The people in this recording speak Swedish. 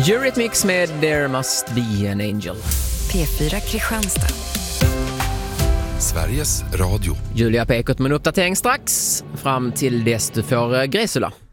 Eurythmics med There Must Be an Angel. P4 Kristianstad. Sveriges Radio. Julia Pekot med en uppdatering strax. Fram till dess du får Gräsula.